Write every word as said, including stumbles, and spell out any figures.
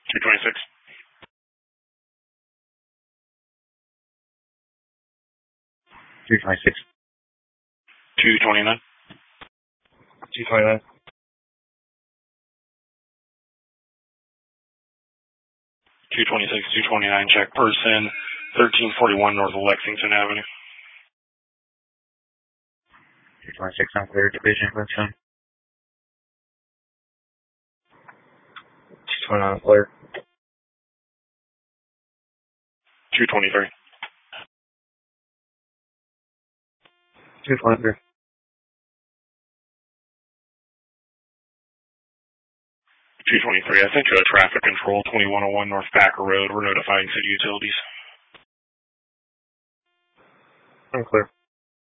two twenty-six. two twenty-six. two twenty-nine. two twenty-nine. two twenty-six, two twenty-nine, check person, thirteen forty-one North Lexington Avenue. two twenty-six, I'm clear. Division, Flintstone. two twenty-nine, clear. two twenty-three. two twenty-three. two twenty-three, I sent you a traffic control, twenty-one oh one North Packer Road. We're notifying city utilities. I'm clear.